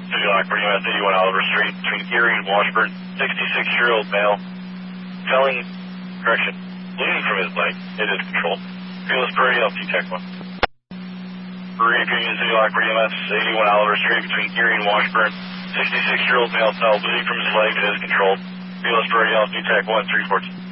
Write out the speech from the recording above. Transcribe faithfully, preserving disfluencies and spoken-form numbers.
City Lock, pretty much eighty-one Oliver Street, between Erie and Washburn, sixty-six-year-old male, telling, correction, bleeding from his leg. It is controlled. Fearless Parade, L T Tech one. Repeating City Lock, pretty much eighty-one Oliver Street, between Erie and Washburn, sixty-six-year-old male, tell, bleeding from his leg. It is controlled. Fearless Parade, L T Tech one, three fourteen.